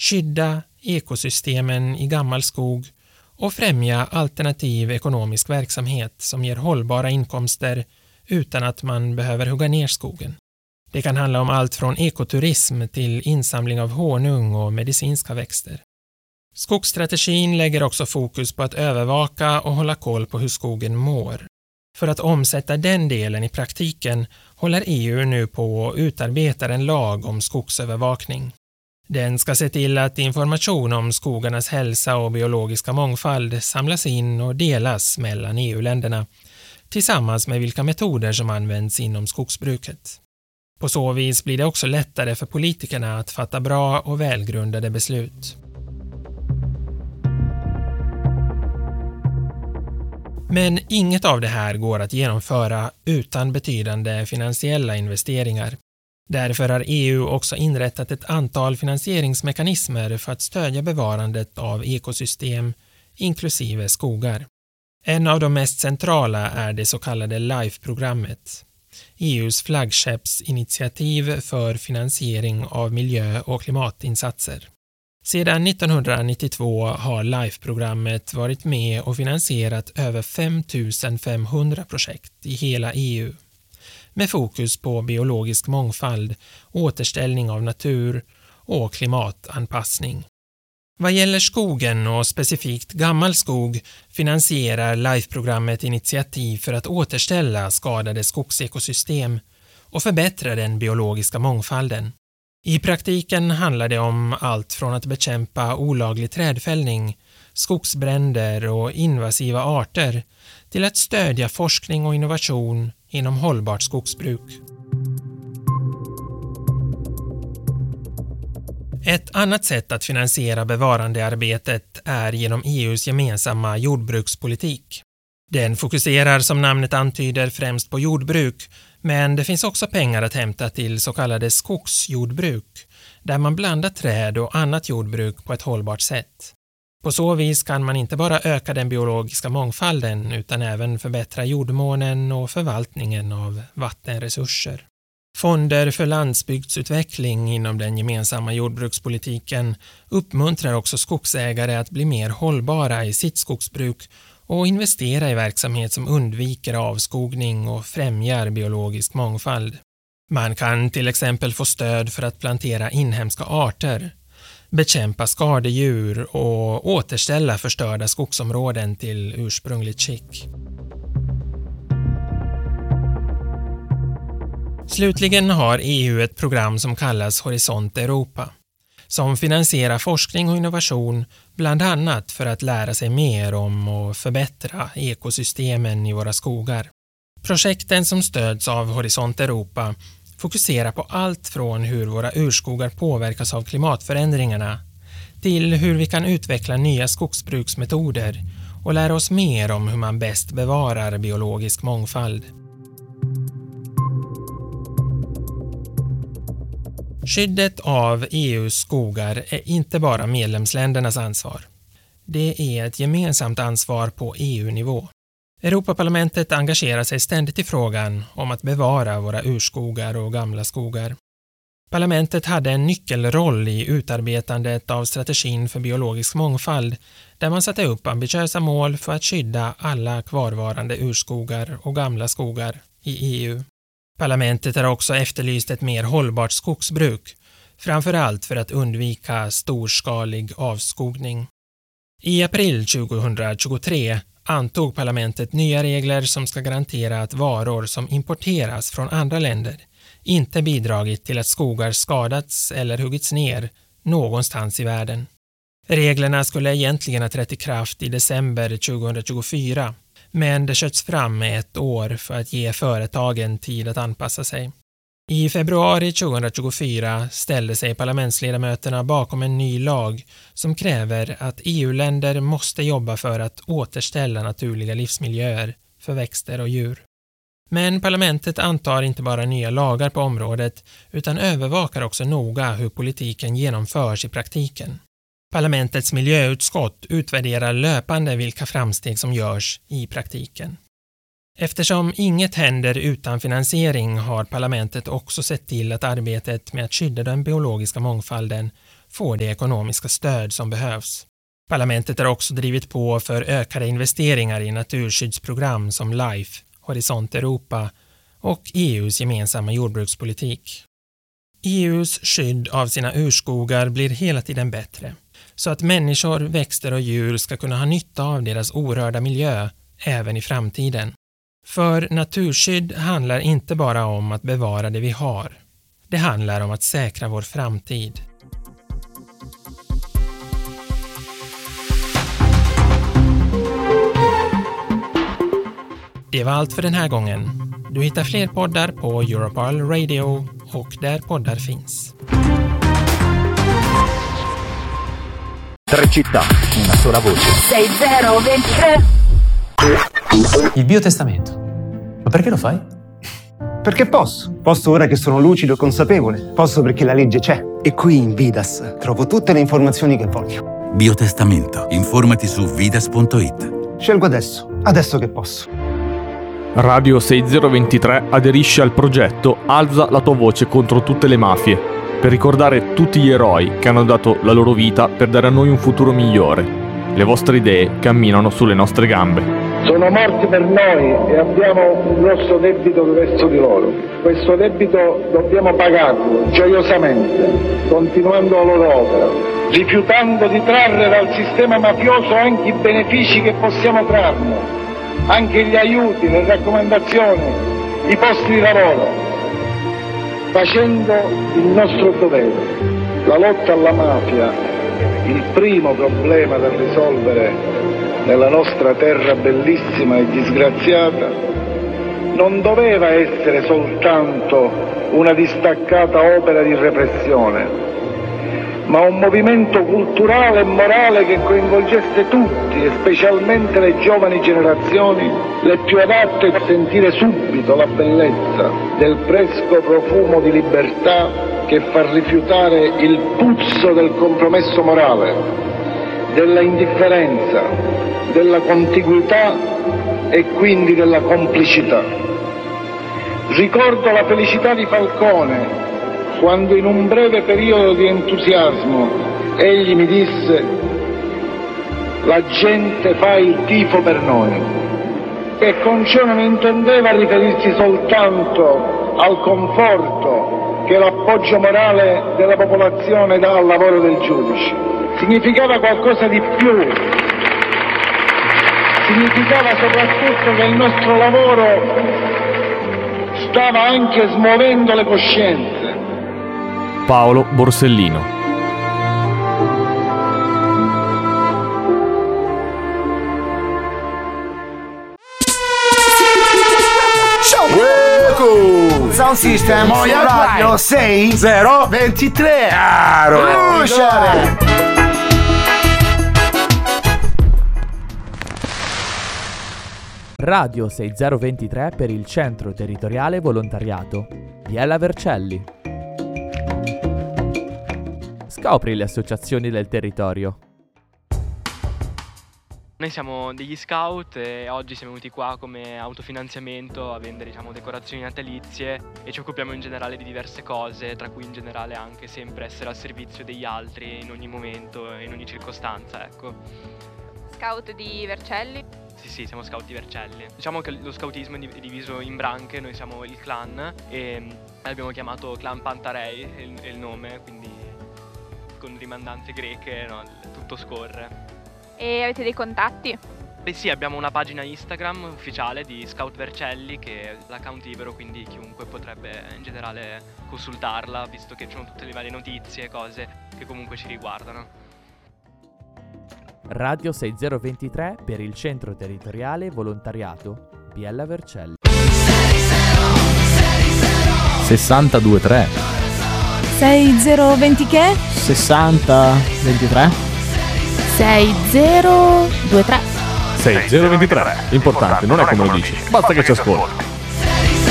skydda ekosystemen i gammal skog och främja alternativ ekonomisk verksamhet som ger hållbara inkomster utan att man behöver hugga ner skogen. Det kan handla om allt från ekoturism till insamling av honung och medicinska växter. Skogsstrategin lägger också fokus på att övervaka och hålla koll på hur skogen mår. För att omsätta den delen i praktiken håller EU nu på att utarbeta en lag om skogsövervakning. Den ska se till att information om skogarnas hälsa och biologiska mångfald samlas in och delas mellan EU-länderna tillsammans med vilka metoder som används inom skogsbruket. På så vis blir det också lättare för politikerna att fatta bra och välgrundade beslut. Men inget av det här går att genomföra utan betydande finansiella investeringar. Därför har EU också inrättat ett antal finansieringsmekanismer för att stödja bevarandet av ekosystem, inklusive skogar. En av de mest centrala är det så kallade LIFE-programmet, EUs flaggskeppsinitiativ för finansiering av miljö- och klimatinsatser. Sedan 1992 har LIFE-programmet varit med och finansierat över 5 500 projekt i hela EU med fokus på biologisk mångfald, återställning av natur och klimatanpassning. Vad gäller skogen och specifikt gammal skog finansierar LIFE-programmet initiativ för att återställa skadade skogsekosystem och förbättra den biologiska mångfalden. I praktiken handlar det om allt från att bekämpa olaglig trädfällning, skogsbränder och invasiva arter till att stödja forskning och innovation inom hållbart skogsbruk. Ett annat sätt att finansiera bevarandearbetet är genom EUs gemensamma jordbrukspolitik. Den fokuserar som namnet antyder främst på jordbruk, men det finns också pengar att hämta till så kallade skogsjordbruk, där man blandar träd och annat jordbruk på ett hållbart sätt. På så vis kan man inte bara öka den biologiska mångfalden utan även förbättra jordmånen och förvaltningen av vattenresurser. Fonder för landsbygdsutveckling inom den gemensamma jordbrukspolitiken uppmuntrar också skogsägare att bli mer hållbara i sitt skogsbruk och investera i verksamhet som undviker avskogning och främjar biologisk mångfald. Man kan till exempel få stöd för att plantera inhemska arter, bekämpa skadedjur och återställa förstörda skogsområden till ursprungligt skick. Slutligen har EU ett program som kallas Horisont Europa, som finansierar forskning och innovation bland annat för att lära sig mer om och förbättra ekosystemen i våra skogar. Projekten som stöds av Horisont Europa fokuserar på allt från hur våra urskogar påverkas av klimatförändringarna till hur vi kan utveckla nya skogsbruksmetoder och lära oss mer om hur man bäst bevarar biologisk mångfald. Skyddet av EUs skogar är inte bara medlemsländernas ansvar. Det är ett gemensamt ansvar på EU-nivå. Europaparlamentet engagerar sig ständigt i frågan om att bevara våra urskogar och gamla skogar. Parlamentet hade en nyckelroll i utarbetandet av strategin för biologisk mångfald där man satte upp ambitiösa mål för att skydda alla kvarvarande urskogar och gamla skogar i EU. Parlamentet har också efterlyst ett mer hållbart skogsbruk, framförallt för att undvika storskalig avskogning. I april 2023 antog parlamentet nya regler som ska garantera att varor som importeras från andra länder inte bidragit till att skogar skadats eller huggits ner någonstans i världen. Reglerna skulle egentligen ha trätt i kraft i december 2024, men det sköts fram med ett år för att ge företagen tid att anpassa sig. I februari 2024 ställde sig parlamentsledamöterna bakom en ny lag som kräver att EU-länder måste jobba för att återställa naturliga livsmiljöer för växter och djur. Men parlamentet antar inte bara nya lagar på området utan övervakar också noga hur politiken genomförs i praktiken. Parlamentets miljöutskott utvärderar löpande vilka framsteg som görs i praktiken. Eftersom inget händer utan finansiering har parlamentet också sett till att arbetet med att skydda den biologiska mångfalden får det ekonomiska stöd som behövs. Parlamentet har också drivit på för ökade investeringar i naturskyddsprogram som LIFE, Horisont Europa och EUs gemensamma jordbrukspolitik. EUs skydd av sina urskogar blir hela tiden bättre, så att människor, växter och djur ska kunna ha nytta av deras orörda miljö även i framtiden. För naturskydd handlar inte bara om att bevara det vi har. Det handlar om att säkra vår framtid. Det var allt för den här gången. Du hittar fler poddar på Europal Radio och där poddar finns. 3 città, una sola voce. 6023. Il biotestamento. Ma perché lo fai? Perché posso. Posso ora che sono lucido e consapevole. Posso perché la legge c'è. E qui in Vidas trovo tutte le informazioni che voglio. Biotestamento. Informati su vidas.it. Scelgo adesso che posso. Radio 6023 aderisce al progetto Alza la tua voce contro tutte le mafie, per ricordare tutti gli eroi che hanno dato la loro vita per dare a noi un futuro migliore. Le vostre idee camminano sulle nostre gambe. Sono morti per noi e abbiamo un grosso debito verso di loro. Questo debito dobbiamo pagarlo gioiosamente, continuando la loro opera, rifiutando di trarre dal sistema mafioso anche i benefici che possiamo trarne, anche gli aiuti, le raccomandazioni, i posti di lavoro, facendo il nostro dovere. La lotta alla mafia, il primo problema da risolvere nella nostra terra bellissima e disgraziata, non doveva essere soltanto una distaccata opera di repressione, ma un movimento culturale e morale che coinvolgesse tutti, e specialmente le giovani generazioni, le più adatte a sentire subito la bellezza del fresco profumo di libertà che fa rifiutare il puzzo del compromesso morale, della indifferenza, della contiguità e quindi della complicità. Ricordo la felicità di Falcone quando in un breve periodo di entusiasmo egli mi disse: la gente fa il tifo per noi. E con ciò non intendeva riferirsi soltanto al conforto che l'appoggio morale della popolazione dà al lavoro del giudice. Significava qualcosa di più. Significava soprattutto che il nostro lavoro stava anche smuovendo le coscienze. Paolo Borsellino. Sound System, Radio 6023. Radio 6023 per il Centro Territoriale Volontariato. Biella Vercelli. Scopri le associazioni del territorio. Noi siamo degli scout e oggi siamo venuti qua come autofinanziamento a vendere, decorazioni natalizie, e ci occupiamo in generale di diverse cose, tra cui in generale anche sempre essere al servizio degli altri in ogni momento e in ogni circostanza, ecco. Scout di Vercelli? Sì, siamo scout di Vercelli. Diciamo che lo scoutismo è diviso in branche, noi siamo il clan e l'abbiamo chiamato Clan Pantarei, è il nome, quindi con rimandanze greche, no, tutto scorre. E avete dei contatti? Beh sì, abbiamo una pagina Instagram ufficiale di Scout Vercelli che è l'account libero, quindi chiunque potrebbe in generale consultarla, visto che ci sono tutte le varie notizie e cose che comunque ci riguardano. Radio 6023 per il Centro Territoriale Volontariato. Biella Vercelli. 62-3. 6020 che? 60-23. 6023. 6023. Importante, non è come lo dici, basta che ci ascolti.